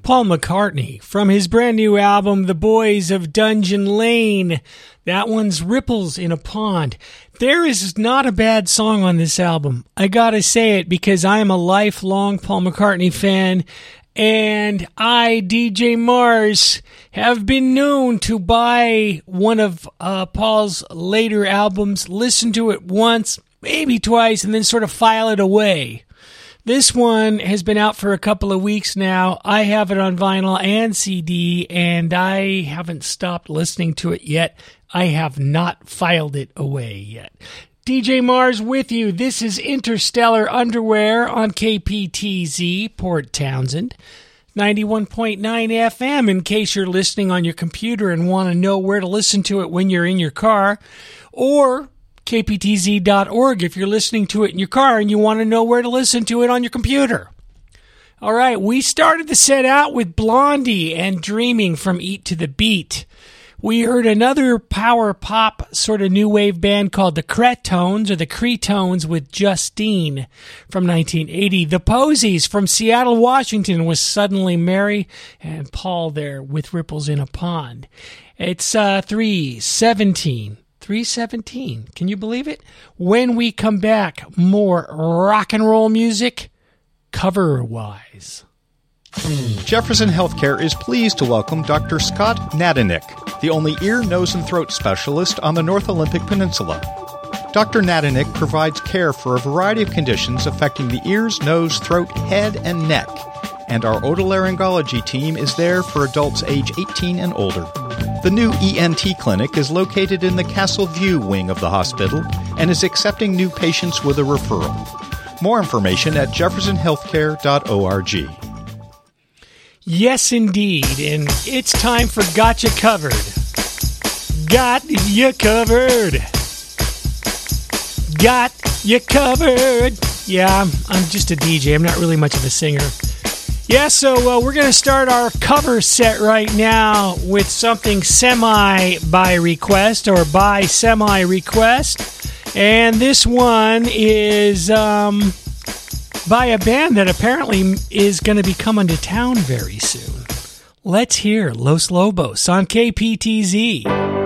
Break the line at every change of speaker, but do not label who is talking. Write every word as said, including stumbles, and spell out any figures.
Paul McCartney from his brand new album, The Boys of Dungeon Lane. That one's Ripples in a Pond. There is not a bad song on this album. I gotta say it because I am a lifelong Paul McCartney fan, and I, D J Mars, have been known to buy one of uh, Paul's later albums, listen to it once, maybe twice, and then sort of file it away. This one has been out for a couple of weeks now. I have it on vinyl and C D, and I haven't stopped listening to it yet. I have not filed it away yet. D J Mars with you. This is Interstellar Underwear on K P T Z, Port Townsend. ninety-one point nine F M in case you're listening on your computer and want to know where to listen to it when you're in your car. Or K P T Z dot org if you're listening to it in your car and you want to know where to listen to it on your computer. All right, we started the set out with Blondie and Dreaming from Eat to the Beat. We heard another power pop sort of new wave band called the Cretones or the Cretones with Justine from nineteen eighty. The Posies from Seattle, Washington was Suddenly Mary, and Paul there with Ripples in a Pond. It's uh, three seventeen. three seventeen. Can you believe it? When we come back, more rock and roll music, cover-wise.
Jefferson Healthcare is pleased to welcome Doctor Scott Nadenick, the only ear, nose, and throat specialist on the North Olympic Peninsula. Doctor Nadenick provides care for a variety of conditions affecting the ears, nose, throat, head, and neck, and our otolaryngology team is there for adults age eighteen and older. The new E N T clinic is located in the Castle View wing of the hospital and is accepting new patients with a referral. More information at jefferson healthcare dot org.
Yes, indeed, and it's time for Gotcha Covered. Got you covered. Got you covered. Yeah, I'm, I'm just a D J. I'm not really much of a singer. Yeah, so uh, we're going to start our cover set right now with something semi by request or by semi request. And this one is um, by a band that apparently is going to be coming to town very soon. Let's hear Los Lobos on K P T Z.